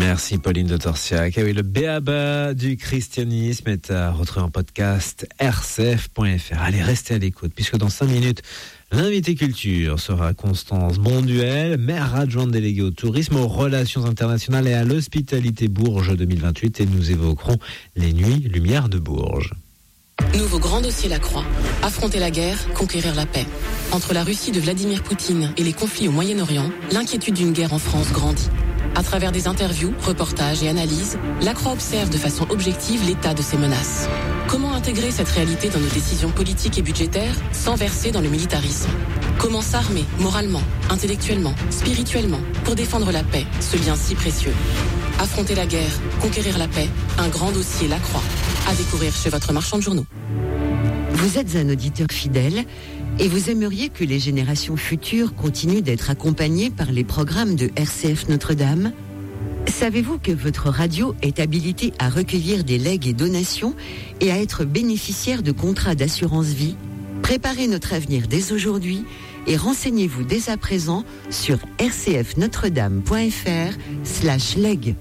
Merci Pauline de Torsiac. Et oui, le b.a.-ba du christianisme est à retrouver en podcast rcf.fr. Allez, restez à l'écoute, puisque dans 5 minutes, l'invité culture sera Constance Bonduel, maire adjointe déléguée au tourisme, aux relations internationales et à l'hospitalité Bourges 2028. Et nous évoquerons les nuits lumière de Bourges. Nouveau grand dossier Lacroix. Affronter la guerre, conquérir la paix. Entre la Russie de Vladimir Poutine et les conflits au Moyen-Orient, l'inquiétude d'une guerre en France grandit. À travers des interviews, reportages et analyses, Lacroix observe de façon objective l'état de ces menaces. Comment intégrer cette réalité dans nos décisions politiques et budgétaires sans verser dans le militarisme ? Comment s'armer moralement, intellectuellement, spirituellement pour défendre la paix, ce bien si précieux ? Affronter la guerre, conquérir la paix, un grand dossier Lacroix. À découvrir chez votre marchand de journaux. Vous êtes un auditeur fidèle et vous aimeriez que les générations futures continuent d'être accompagnées par les programmes de RCF Notre-Dame ? Savez-vous que votre radio est habilitée à recueillir des legs et donations et à être bénéficiaire de contrats d'assurance vie ? Préparez notre avenir dès aujourd'hui et renseignez-vous dès à présent sur rcfnotredame.fr/leg.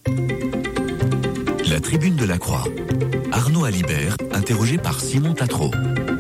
La tribune de la Croix. Arnaud Alibert, interrogé par Simon Tatreau.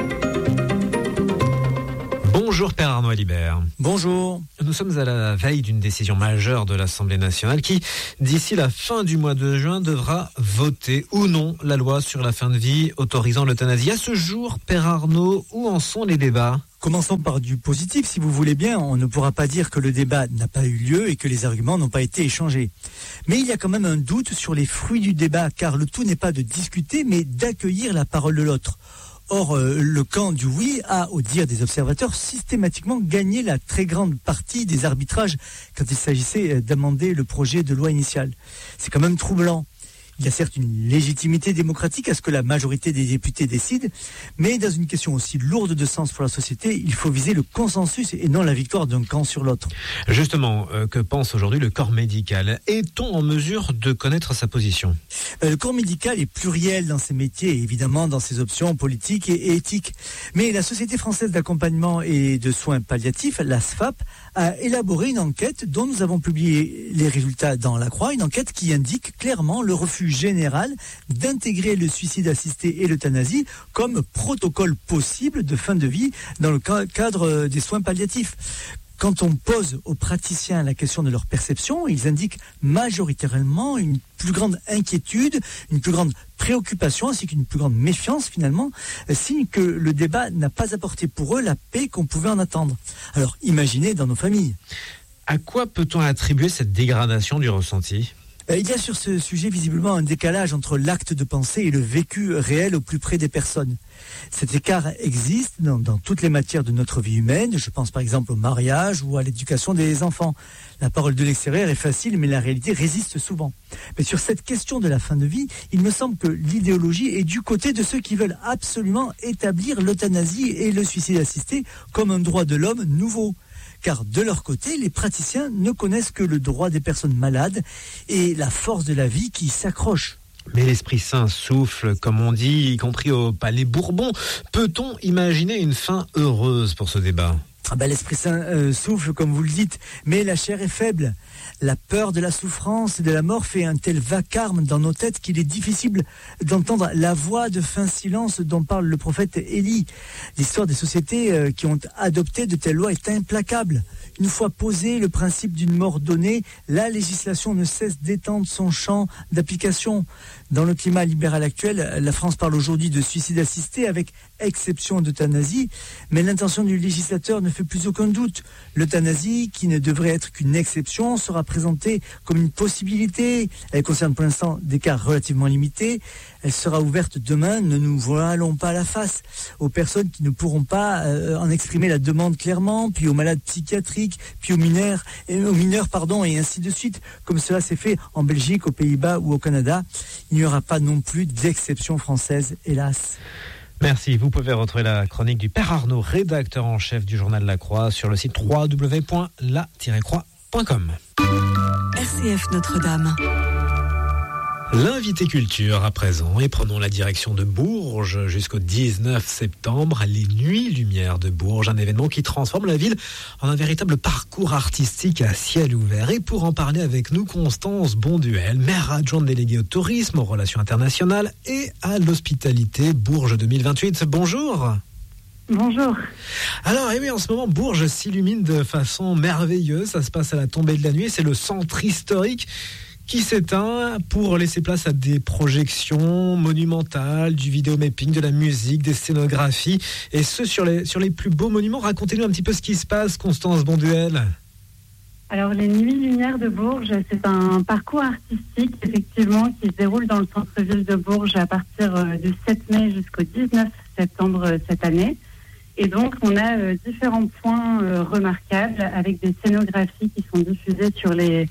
Bonjour Père Arnaud Alibert. Bonjour. Nous sommes à la veille d'une décision majeure de l'Assemblée nationale qui, d'ici la fin du mois de juin, devra voter ou non la loi sur la fin de vie autorisant l'euthanasie. À ce jour, Père Arnaud, où en sont les débats ? Commençons par du positif, si vous voulez bien. On ne pourra pas dire que le débat n'a pas eu lieu et que les arguments n'ont pas été échangés. Mais il y a quand même un doute sur les fruits du débat, car le tout n'est pas de discuter, mais d'accueillir la parole de l'autre. Or, le camp du oui a, au dire des observateurs, systématiquement gagné la très grande partie des arbitrages quand il s'agissait d'amender le projet de loi initial. C'est quand même troublant. Il y a certes une légitimité démocratique à ce que la majorité des députés décide, mais dans une question aussi lourde de sens pour la société, il faut viser le consensus et non la victoire d'un camp sur l'autre. Justement, que pense aujourd'hui le corps médical ? Est-on en mesure de connaître sa position ? Le corps médical est pluriel dans ses métiers et évidemment dans ses options politiques et éthiques. Mais la Société française d'accompagnement et de soins palliatifs, la SFAP, a élaboré une enquête dont nous avons publié les résultats dans La Croix, une enquête qui indique clairement le refus général d'intégrer le suicide assisté et l'euthanasie comme protocole possible de fin de vie dans le cadre des soins palliatifs. Quand on pose aux praticiens la question de leur perception, ils indiquent majoritairement une plus grande inquiétude, une plus grande préoccupation ainsi qu'une plus grande méfiance finalement, signe que le débat n'a pas apporté pour eux la paix qu'on pouvait en attendre. Alors imaginez dans nos familles. À quoi peut-on attribuer cette dégradation du ressenti ? Il y a sur ce sujet visiblement un décalage entre l'acte de pensée et le vécu réel au plus près des personnes. Cet écart existe dans toutes les matières de notre vie humaine. Je pense par exemple au mariage ou à l'éducation des enfants. La parole de l'extérieur est facile, mais la réalité résiste souvent. Mais sur cette question de la fin de vie, il me semble que l'idéologie est du côté de ceux qui veulent absolument établir l'euthanasie et le suicide assisté comme un droit de l'homme nouveau. Car de leur côté, les praticiens ne connaissent que le droit des personnes malades et la force de la vie qui s'accroche. Mais l'Esprit Saint souffle, comme on dit, y compris au Palais Bourbon. Peut-on imaginer une fin heureuse pour ce débat ? L'Esprit Saint souffle, comme vous le dites, mais la chair est faible. La peur de la souffrance et de la mort fait un tel vacarme dans nos têtes qu'il est difficile d'entendre la voix de fin silence dont parle le prophète Élie. L'histoire des sociétés qui ont adopté de telles lois est implacable. Une fois posé le principe d'une mort donnée, la législation ne cesse d'étendre son champ d'application. Dans le climat libéral actuel, la France parle aujourd'hui de suicide assisté avec exception d'euthanasie, mais l'intention du législateur ne fait plus aucun doute. L'euthanasie, qui ne devrait être qu'une exception, sera présentée comme une possibilité. Elle concerne pour l'instant des cas relativement limités. Elle sera ouverte demain, ne nous voilons pas la face, aux personnes qui ne pourront pas en exprimer la demande clairement, puis aux malades psychiatriques, puis aux mineurs, et ainsi de suite, comme cela s'est fait en Belgique, aux Pays-Bas ou au Canada. Il n'y aura pas non plus d'exception française, hélas. Merci. Vous pouvez retrouver la chronique du Père Arnaud, rédacteur en chef du journal La Croix, sur le site www.la-croix.com. RCF Notre-Dame. L'invité culture à présent, et prenons la direction de Bourges jusqu'au 19 septembre, les Nuits Lumières de Bourges, un événement qui transforme la ville en un véritable parcours artistique à ciel ouvert. Et pour en parler avec nous, Constance Bonduel, maire adjointe déléguée au tourisme, aux relations internationales et à l'hospitalité Bourges 2028. Bonjour. Bonjour. Alors, oui, en ce moment, Bourges s'illumine de façon merveilleuse. Ça se passe à la tombée de la nuit. C'est le centre historique qui s'éteint pour laisser place à des projections monumentales, du vidéomapping, de la musique, des scénographies, et ce sur les plus beaux monuments. Racontez-nous un petit peu ce qui se passe, Constance Bonduel. Alors, les Nuits Lumières de Bourges, c'est un parcours artistique, effectivement, qui se déroule dans le centre-ville de Bourges à partir du 7 mai jusqu'au 19 septembre cette année. Et donc, on a différents points remarquables avec des scénographies qui sont diffusées sur les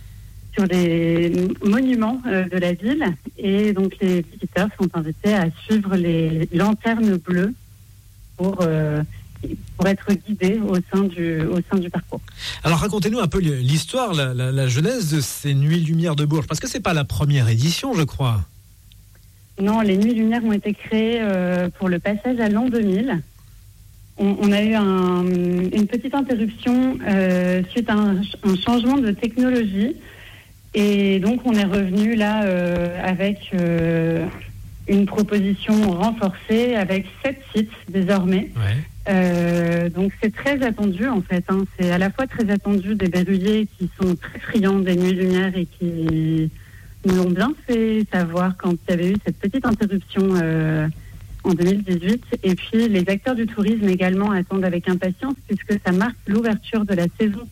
monuments de la ville. Et donc, les visiteurs sont invités à suivre les lanternes bleues pour être guidés au sein du parcours. Alors, racontez-nous un peu l'histoire, la genèse de ces Nuits Lumières de Bourges, parce que c'est pas la première édition, je crois. Non, les Nuits Lumières ont été créées pour le passage à l'an 2000. On a eu une petite interruption suite à un changement de technologie. Et donc, on est revenu là avec une proposition renforcée avec 7 sites désormais. Ouais. Donc, c'est très attendu en fait. C'est à la fois très attendu des berruyers qui sont très friands des Nuits Lumières et qui nous l'ont bien fait savoir quand il y avait eu cette petite interruption en 2018. Et puis, les acteurs du tourisme également attendent avec impatience puisque ça marque l'ouverture de la saison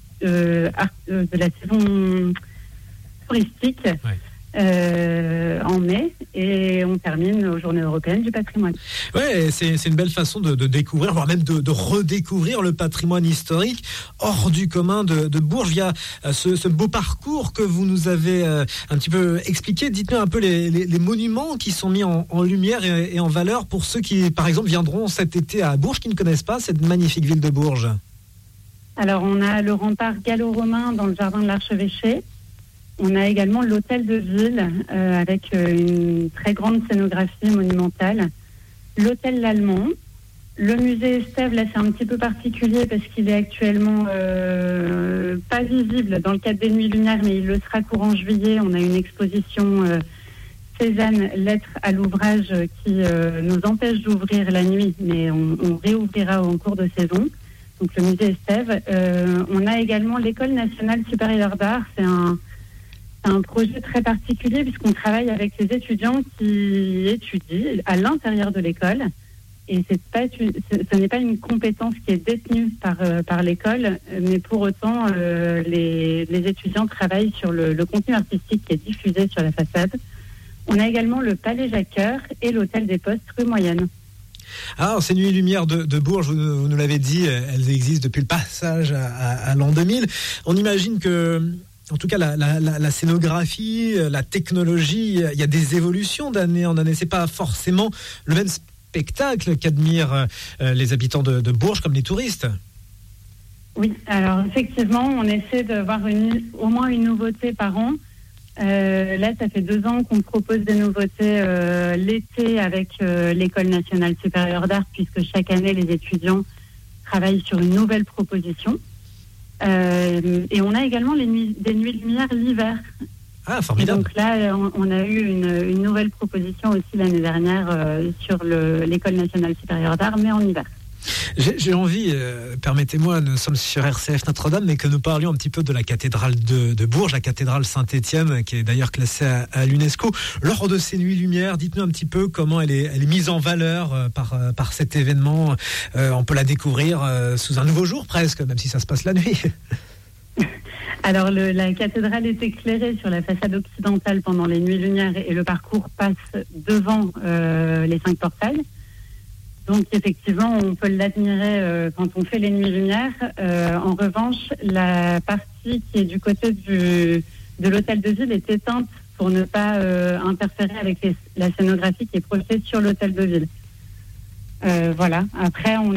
touristique en mai, et on termine aux Journées européennes du patrimoine. Ouais, c'est une belle façon de découvrir, voire même de redécouvrir le patrimoine historique hors du commun de Bourges via ce beau parcours que vous nous avez un petit peu expliqué. Dites-nous un peu les monuments qui sont mis en lumière et en valeur pour ceux qui, par exemple, viendront cet été à Bourges, qui ne connaissent pas cette magnifique ville de Bourges. Alors, on a le rempart gallo-romain dans le jardin de l'Archevêché. On a également l'hôtel de ville avec une très grande scénographie monumentale. L'hôtel L'Allemand. Le musée Estève, là, c'est un petit peu particulier parce qu'il est actuellement pas visible dans le cadre des Nuits Lumières, mais il le sera courant juillet. On a une exposition Cézanne, lettres à l'ouvrage qui nous empêche d'ouvrir la nuit, mais on réouvrira en cours de saison. Donc le musée Estève. On a également l'École nationale supérieure d'art. C'est un projet très particulier puisqu'on travaille avec les étudiants qui étudient à l'intérieur de l'école. Et ce n'est pas une compétence qui est détenue par l'école, mais pour autant, les étudiants travaillent sur le contenu artistique qui est diffusé sur la façade. On a également le Palais Jacques-Cœur et l'Hôtel des Postes rue Moyenne. Alors, ces Nuits Lumières de Bourges, vous nous l'avez dit, elles existent depuis le passage à l'an 2000. On imagine que, en tout cas, la scénographie, la technologie, il y a des évolutions d'année en année. C'est pas forcément le même spectacle qu'admirent les habitants de Bourges comme les touristes. Oui, alors effectivement, on essaie d'avoir au moins une nouveauté par an. Là, ça fait 2 ans qu'on propose des nouveautés l'été avec l'École nationale supérieure d'art, puisque chaque année, les étudiants travaillent sur une nouvelle proposition. Et on a également des Nuits Lumières l'hiver. Ah, formidable. Et donc là, on a eu une nouvelle proposition aussi l'année dernière sur l'École nationale supérieure d'art, mais en hiver. J'ai envie, permettez-moi, nous sommes sur RCF Notre-Dame, mais que nous parlions un petit peu de la cathédrale de Bourges, la cathédrale Saint-Étienne, qui est d'ailleurs classée à l'UNESCO. Lors de ces Nuits Lumières, dites-nous un petit peu comment elle est mise en valeur par cet événement. On peut la découvrir sous un nouveau jour presque, même si ça se passe la nuit. Alors, la cathédrale est éclairée sur la façade occidentale pendant les Nuits Lumières et le parcours passe devant les 5 portails. Donc, effectivement, on peut l'admirer quand on fait les Nuits Lumières. En revanche, la partie qui est du côté de l'hôtel de ville est éteinte pour ne pas interférer avec la scénographie qui est projetée sur l'hôtel de ville. Voilà. Après, on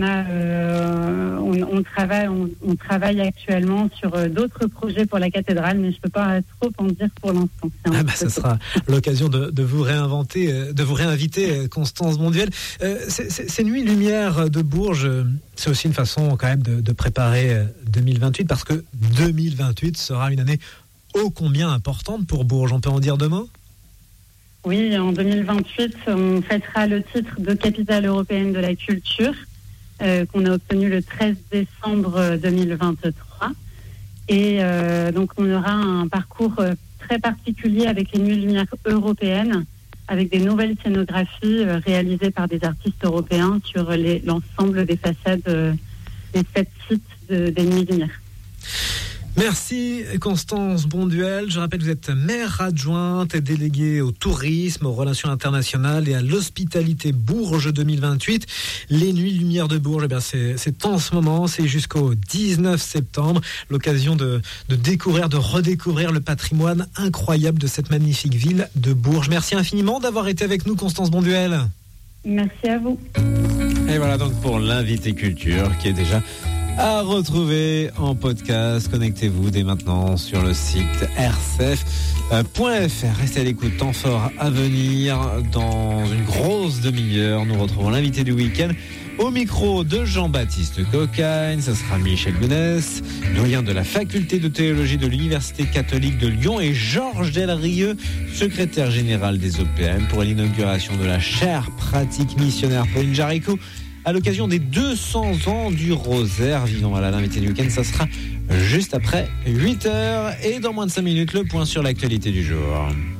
travaille actuellement sur d'autres projets pour la cathédrale, mais je peux pas trop en dire pour l'instant. Ça sera l'occasion de vous réinviter, Constance Bonduel. Ces nuits lumière de Bourges, c'est aussi une façon quand même de préparer 2028, parce que 2028 sera une année ô combien importante pour Bourges. On peut en dire deux mots ? Oui, en 2028, on fêtera le titre de capitale européenne de la culture qu'on a obtenu le 13 décembre 2023. Et donc, on aura un parcours très particulier avec les Nuits Lumière européennes, avec des nouvelles scénographies réalisées par des artistes européens sur l'ensemble des façades des 7 sites des Nuits Lumière. Merci Constance Bonduel. Je rappelle que vous êtes maire adjointe et déléguée au tourisme, aux relations internationales et à l'hospitalité Bourges 2028. Les Nuits Lumière de Bourges, c'est en ce moment, c'est jusqu'au 19 septembre. L'occasion de découvrir, de redécouvrir le patrimoine incroyable de cette magnifique ville de Bourges. Merci infiniment d'avoir été avec nous, Constance Bonduel. Merci à vous. Et voilà donc pour l'invité culture qui est déjà à retrouver en podcast. Connectez-vous dès maintenant sur le site rcf.fr. Restez à l'écoute, temps fort à venir. Dans une grosse demi-heure, nous retrouvons l'invité du week-end au micro de Jean-Baptiste Cocagne. Ça sera Michel Gonès, doyen de la faculté de théologie de l'Université catholique de Lyon, et Georges Delrieux, secrétaire général des OPM, pour l'inauguration de la chaire pratique missionnaire Pauline Jaricot à l'occasion des 200 ans du Rosaire vivant. Voilà, l'invité du week-end, ça sera juste après 8h. Et dans moins de 5 minutes, le point sur l'actualité du jour.